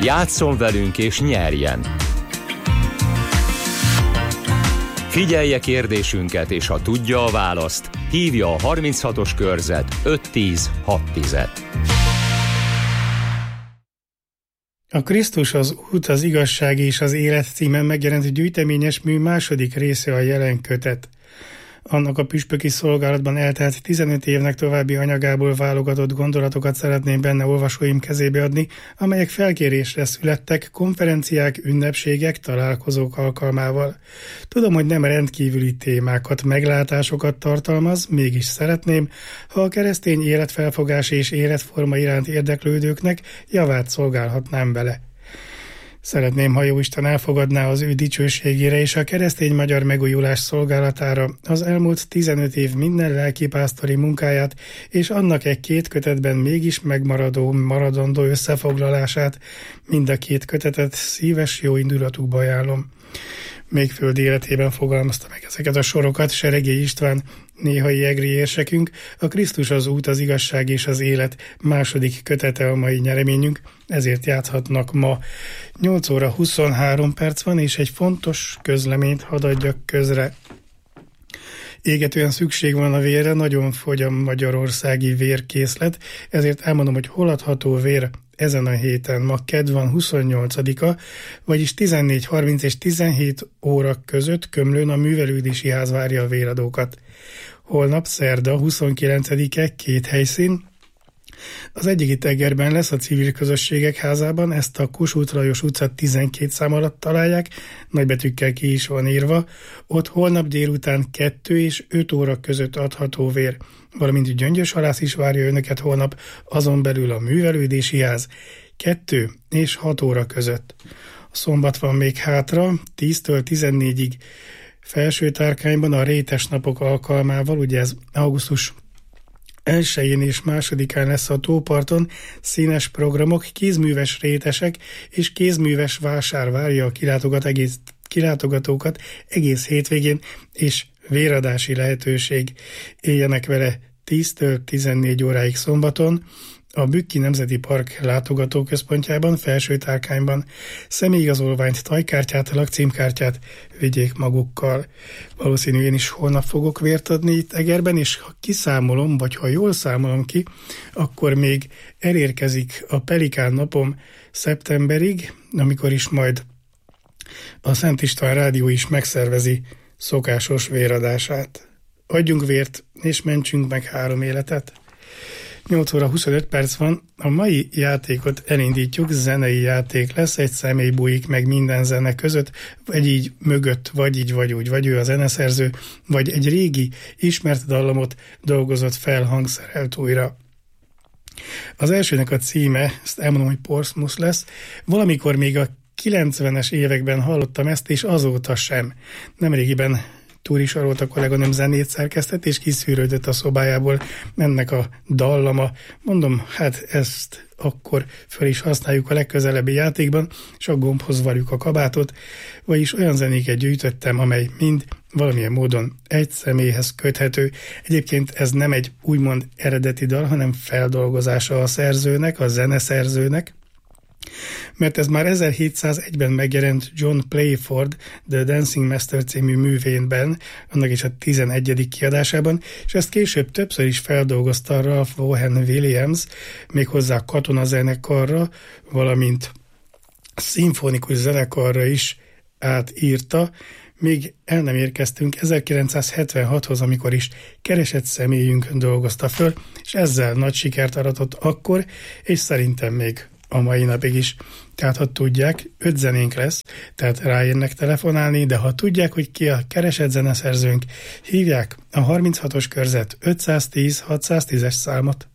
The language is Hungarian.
Játsszon velünk és nyerjen! Figyelje kérdésünket, és ha tudja a választ, hívja a 36-os körzet 510 610. A Krisztus az út, az igazság és az élet címen megjelent gyűjteményes mű második része a jelen kötet. Annak a püspöki szolgálatban eltelt 15 évnek további anyagából válogatott gondolatokat szeretném benne olvasóim kezébe adni, amelyek felkérésre születtek konferenciák, ünnepségek, találkozók alkalmával. Tudom, hogy nem rendkívüli témákat, meglátásokat tartalmaz, mégis szeretném, ha a keresztény életfelfogás és életforma iránt érdeklődőknek javát szolgálhatnám vele. Szeretném, ha Jóisten elfogadná az ő dicsőségére és a keresztény magyar megújulás szolgálatára az elmúlt 15 év minden lelkipásztori munkáját, és annak egy 2 kötetben mégis maradandó összefoglalását, mind a 2 kötetet szíves jó indulatukba ajánlom. Még földi életében fogalmazta meg ezeket a sorokat Seregély István, néhai egri érsekünk, a Krisztus az út, az igazság és az élet második kötete a mai nyereményünk, ezért játszhatnak ma. 8 óra 23 perc van, és egy fontos közleményt hadd adjak közre. Égetően szükség van a vérre, nagyon fogy a magyarországi vérkészlet, ezért elmondom, hogy hol adható vér ezen a héten. Ma kedv van 28-a, vagyis 14:30 és 17 óra között Kömlőn a Művelődési Ház várja a véradókat. Holnap szerda 29-e 2 helyszín. Az egyik itt Egerben lesz, a Civil Közösségek Házában, ezt a Kossuth Lajos utca 12 szám alatt találják, nagybetűkkel ki is van írva. Ott holnap délután 2 és 5 óra között adható vér, valamint Gyöngyös Halász is várja önöket holnap, azon belül a Művelődési Ház 2 és 6 óra között. A szombat van még hátra, 10-től 14-ig Felsőtárkányban a Rétes napok alkalmával, ugye ez augusztus 1-én és 2-án lesz a tóparton, színes programok, kézműves rétesek és kézműves vásár várja a kilátogatókat egész hétvégén, és véradási lehetőség. Éljenek vele 10-től 14 óráig szombaton, a Bükki Nemzeti Park látogatóközpontjában, Felsőtárkányban. Személyigazolványt, tajkártyát, lakcímkártyát vigyék magukkal. Valószínű én is holnap fogok vért adni itt Egerben, és ha kiszámolom, vagy ha jól számolom ki, akkor még elérkezik a Pelikán napom szeptemberig, amikor is majd a Szent István Rádió is megszervezi szokásos véradását. Adjunk vért, és mentsünk meg 3 életet. 8 óra 25 perc van, a mai játékot elindítjuk, zenei játék lesz, egy személy bújik meg minden zene között, vagy így mögött, vagy így, vagy úgy, vagy ő a zeneszerző, vagy egy régi, ismert dallamot dolgozott fel, hangszerelt újra. Az elsőnek a címe, ezt elmondom, hogy Portsmouth lesz, valamikor még a 90-es években hallottam ezt, és azóta sem. Nemrégiben Túri Sarolta kolléganőm zenét szerkesztett, és kiszűrődött a szobájából ennek a dallama. Mondom, hát ezt akkor föl is használjuk a legközelebbi játékban, és a gombhoz varjuk a kabátot, vagyis olyan zenéket gyűjtöttem, amely mind valamilyen módon egy személyhez köthető. Egyébként ez nem egy úgymond eredeti dal, hanem feldolgozása a szerzőnek, a zeneszerzőnek, mert ez már 1701-ben megjelent John Playford The Dancing Master című művénben, annak is a 11. kiadásában, és ezt később többször is feldolgozta Ralph Vaughan Williams, méghozzá katonazenekarra, valamint szimfonikus zenekarra is átírta, még el nem érkeztünk 1976-hoz, amikor is keresett személyünk dolgozta föl, és ezzel nagy sikert aratott akkor, és szerintem még a mai napig is. Tehát ha tudják, 5 zenénk lesz, tehát ráérnek telefonálni, de ha tudják, hogy ki a keresett zeneszerzőnk, hívják a 36-os körzet 510-610-es számot.